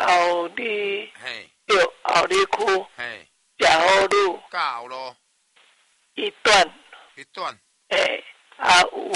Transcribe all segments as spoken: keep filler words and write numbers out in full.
后里嘿， 有后里区嘿， 嘉好路甲后路一段， 一段， 诶，啊有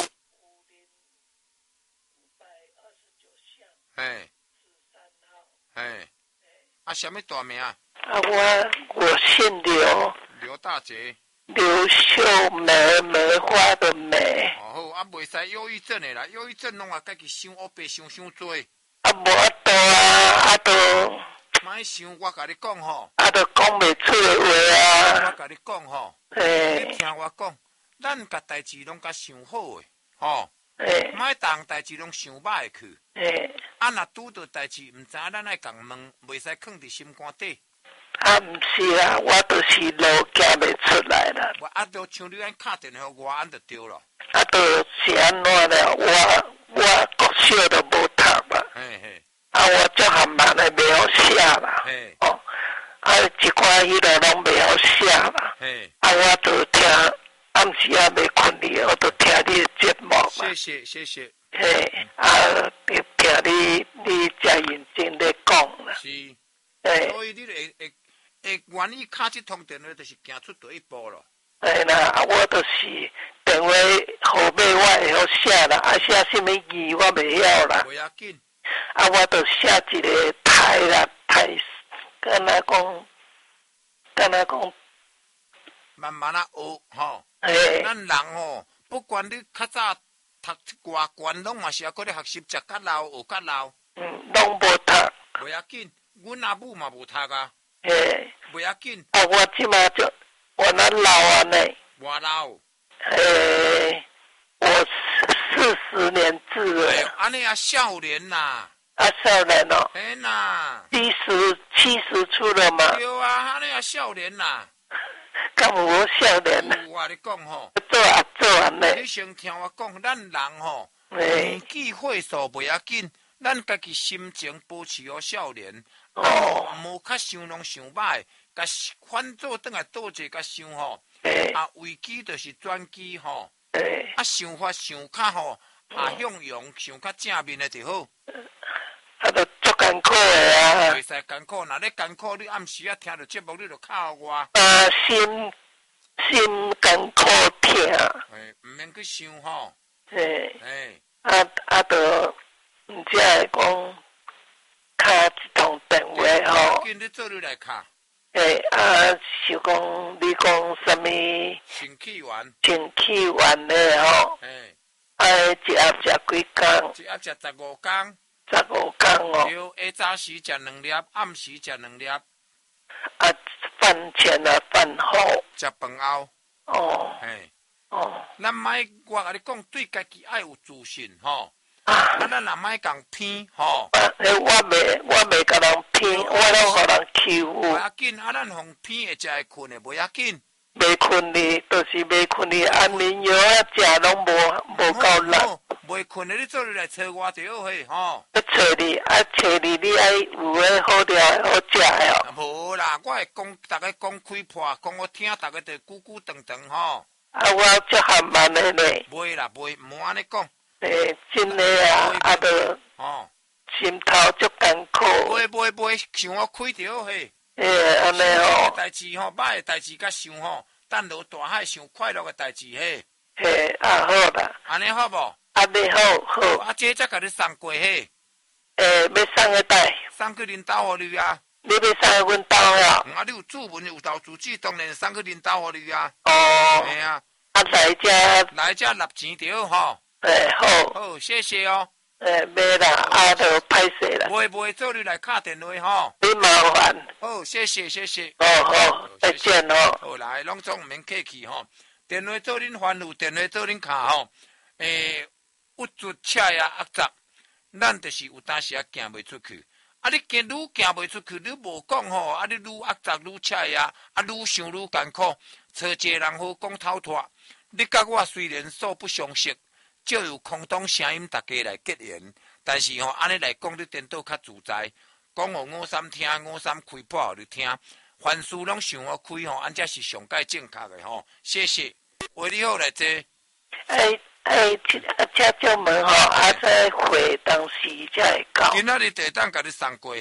嘿，嘿，啊，什么大名？ 啊，我我姓刘， 刘大姐。 刘秀梅，梅花的梅。 哦好，啊，袂使忧郁症的啦，忧郁症拢啊，家己想乌白想伤多。 啊，无多啊，啊都， 莫想，我甲你讲吼， 啊都讲袂出的话啊。 我甲你讲吼， 诶， 你听我讲，咱甲代志拢甲想好诶，吼， 诶， 莫当代志拢想歹去。 诶， 啊，若拄到代志，毋知影咱爱共问，袂使囥伫心肝底。 啊，毋是啦，我就是路行袂出来啦。 我啊，都像你安打电话我，安就对了。 啊，就是安怎了？我我国小都无读啦。 嘿嘿。 啊，我足含慢的袂晓写啦。 嘿。 哦，啊，一寡迄个拢袂晓写啦。 嘿。 啊，我都听，暗时也袂困哩，我都听你的节目嘛。 谢谢谢谢。 嘿，啊，听你你真认真咧讲啦。 是。 嘿。 所以你会会。会愿意敲这通电话，就是行出第一步咯。 哎啦，我就是电话号码我会晓写啦，啊写什么字我袂晓啦。 不要紧。 啊，我就写一个台啦，台，敢若讲，敢若讲， 慢慢啊学吼。 诶。 咱人吼，不管你较早读偌悬，拢嘛是要搁咧学习，食较老，学较老。 嗯，拢无读。 不要紧，阮阿母嘛无读啊。 诶， 不要紧。 啊，我即马就我那老啊呢。 偌老？ 诶，我四十年制了。 哎呦，安尼啊少年呐。 啊，少年哦。 哎呐。 七十七十出了嘛。 对啊，安尼啊少年呐。 敢有少年呐？ 有啊，你讲吼。 做啊做安尼。 你先听我讲，咱人吼，年纪岁数不要紧，咱家己心情保持好少年。哦，无较想拢想歹，甲反做倒来倒者甲想吼，啊危机就是转机吼，啊想法想较吼，啊向阳想较正面的就好。 啊，都足艰苦的啊！ 袂使艰苦，若咧艰苦，你暗时啊听到节目，你就靠我。 啊，心心艰苦痛。 诶，毋免去想吼。 诶。 诶。 啊啊，都毋只会讲。敲一通电话吼， 紧你做你来敲。 诶啊，是讲你讲什么？ 新起源。 新起源的吼。诶。啊，一盒食几工？ 一盒食十五工。 十五工哦。对，下早时食两粒，暗时食两粒。啊， 饭前啊，饭后。 食饭后。 哦。 嘿。 哦。 咱莫我甲你讲，对家己爱有自信吼。啊，咱若莫共偏吼。 诶，我袂，我袂甲人偏，我拢互人欺负。 不要紧，啊，咱互偏会才会困的，不要紧。 袂困哩，就是袂困哩，安眠药啊食拢无无够力。 袂困的，你做你来找我就好嘿吼。 要找你，啊找你，你爱有诶好料好食诶哦。 无啦，我会讲，逐个讲开破，讲我听，逐个就久久长长吼。 啊，我足含慢诶呢。 袂啦，袂，莫安尼讲。 诶，真诶啊，啊都。哦。心头足艰苦。 袂袂袂，想我开就好嘿。 诶，安尼哦。 代志吼，歹诶代志甲想吼，等落大海想快乐诶代志嘿。 嘿，啊好啦。 安尼好无？ 安尼好好。 啊，这才甲你送过嘿。 诶，要送个带。 送去恁兜互你啊。 你要送去阮兜啊？ 啊，你有注文有投注记，当然送去恁兜互你啊。 哦。 系啊。 啊，来遮。 来遮纳钱着吼。 诶，好。 好，谢谢哦。 诶，袂啦，啊，就歹势啦。 袂袂，做你来敲电话吼。 你麻烦。 好，谢谢谢谢。 哦好，再见哦。 好，来，拢总毋免客气吼。电话做恁烦恼，电话做恁敲吼。诶，有足车呀压杂，咱就是有当时啊行袂出去。啊，你行愈行袂出去，你无讲吼，啊，你愈压杂愈车呀，啊，愈想愈艰苦。找一个人好讲透脱。你甲我虽然素不相识。就有空洞声音，大家来结缘。但是吼，安尼来讲，你颠倒较自在。讲互五三听，五三开破互你听。凡事拢想好开吼，安才是上界正确的吼。谢谢，为你好来坐。 哎哎，这这种门吼，啊，再回当时才会到。 今仔日地当甲你送过嘿。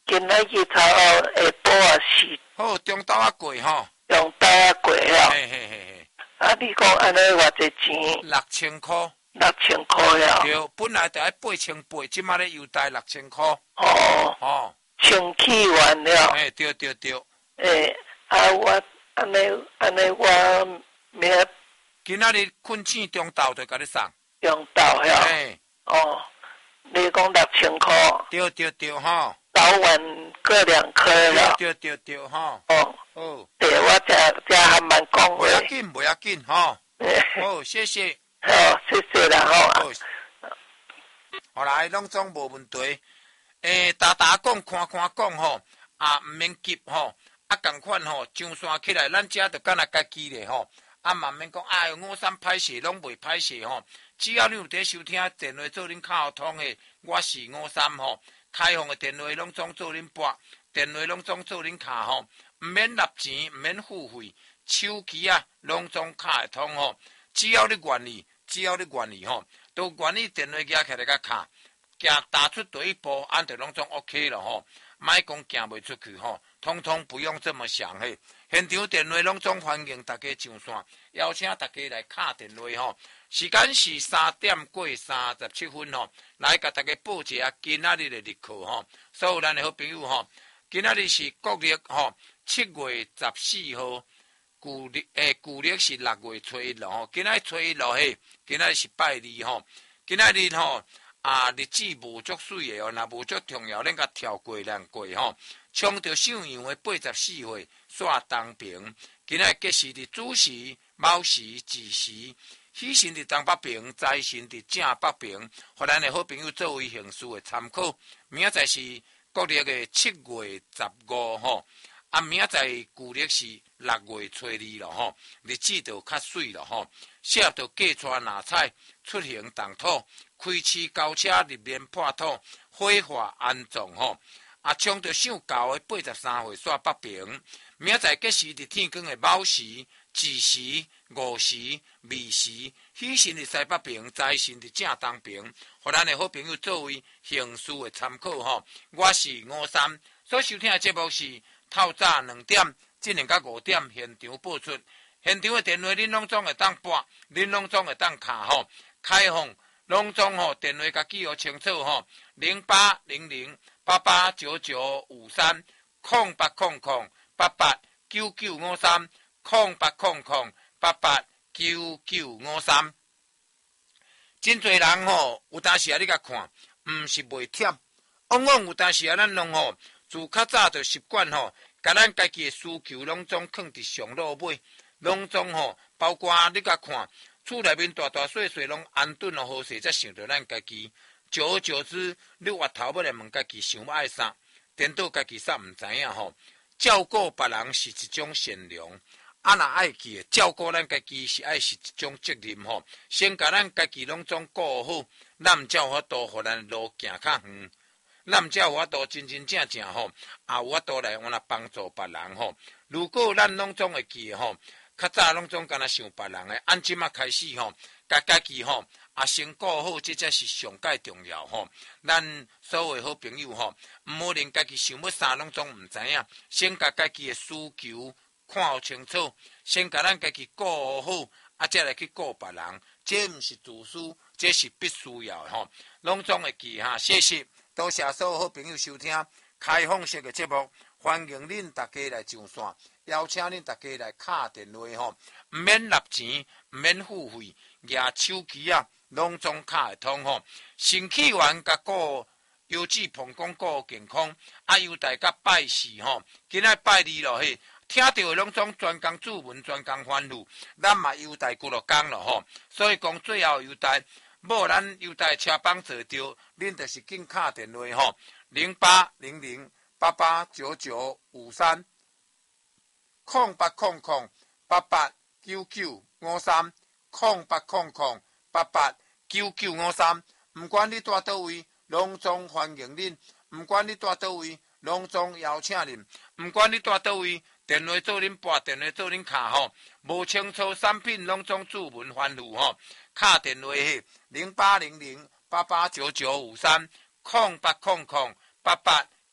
今仔日头下晡啊是。 好，中昼啊过吼。 中昼啊过了。 嘿嘿嘿嘿。 啊，你讲安尼偌济钱？ 六千块。 六千块了。 对，本来就要八千八，即马咧优待六千块。 哦。 哦。 充气完了。 哎，对对对。 诶，啊，我安尼安尼我明。 今仔日困醒中昼就甲你送。 中昼了。 哎。 哦，你讲六千块。 对对对吼。 早晚各两颗了。 对对对对吼。 哦。 哦。 对，我才才还蛮讲话。 不要紧，不要紧吼。好，谢谢。 好，谢谢啦吼。 好来，拢总无问题。诶，大大讲，看看讲吼，啊，毋免急吼，啊，共款吼，上山起来，咱遮就敢若家己咧吼，啊，嘛免讲，哎哟，五三歹势，拢袂歹势吼。只要你有伫收听电话做恁卡通的，我是五三吼，开放的电话拢总做恁拨，电话拢总做恁卡吼，毋免纳钱，毋免付费，手机啊，拢总卡会通吼。只要你愿意，只要你愿意吼，都愿意电话举起来甲卡。行踏出第一步，俺就拢总 OK 了吼，莫讲行袂出去吼，通通不用这么想嘿。现场电话拢总欢迎大家上线，邀请大家来敲电话吼。时间是三点过三十七分吼，来甲大家报一下今仔日的日课吼。所有咱的好朋友吼，今仔日是国历吼七月十四号，旧历诶旧历是六月初一咯吼。今仔日初一咯嘿，今仔日是拜二吼，今仔日吼。啊，日子无足水的哦，若无足重要，咱甲跳过咱过吼。冲着上阳的八十四岁煞东平，今仔吉时伫子时、卯时、巳时，喜神伫东北平，财神伫正北平，互咱的好朋友作为行事的参考。明仔载是国历的七月十五吼，啊，明仔载旧历是六月初二咯吼，日子就较水咯吼，适合着嫁娶纳采，出行动土。开市交车入面破土，火化安葬吼。啊，冲着上高的八十三岁煞北平，明仔载吉时伫天光的卯时、巳时、午时、未时，喜神伫西北平，财神伫正东平，互咱的好朋友作为行事的参考吼。我是五三，所收听的节目是透早两点，进行到五点现场播出。现场的电话恁拢总会当拨，恁拢总会当卡吼，开放。拢总吼电话甲记号清楚吼，零八零零八八九九五三空八空空八八九九五三空八空空八八九九五三。真侪人吼，有当时啊你甲看，毋是袂忝，往往有当时啊咱拢吼，自较早就习惯吼，甲咱家己的需求拢总放伫上落尾，拢总吼，包括你甲看。厝内面大大细细拢安顿了好势，才想着咱家己。久而久之，你回头要来问家己想要爱啥，颠倒家己煞毋知影吼。照顾别人是一种善良，啊若爱记，照顾咱家己是爱是一种责任吼。先甲咱家己拢总顾好，咱毋才有法度互咱路行较远，咱毋才有法度真真正正吼，也有法度来往来帮助别人吼。如果咱拢总会记吼。较早拢总干那想别人诶，按即马开始吼，家家己吼啊先顾好，这才是上界重要吼。咱所有好朋友吼，毋好连家己想要啥拢总毋知影，先甲家己诶需求看好清楚，先甲咱家己顾好，啊，再来去顾别人，这毋是自私，这是必须要吼。拢总会记哈，谢谢，多谢所有好朋友收听开放式嘅节目，欢迎恁大家来上线。邀请恁大家来敲电话吼，毋免纳钱，毋免付费，举手机啊，拢总敲会通吼。身体员甲顾优质膀胱顾健康，啊优待甲拜四吼，今仔拜二咯嘿，听到的拢总专工注文，专工欢呼，咱嘛优待几落工咯吼。所以讲最后优待，无咱优待车帮坐着，恁就是紧敲电话吼，零八零零八八九九五三。空八空空八八九九五三，空八空空八八九九五三。唔管你住倒位，拢总欢迎恁；唔管你住倒位，拢总邀请恁；唔管你住倒位，电话做恁拨，电话做恁卡吼。无清楚产品，拢总注文欢呼吼。卡电话嘿，零八零零八八九九五三，空八空空八八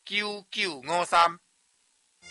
九九五三。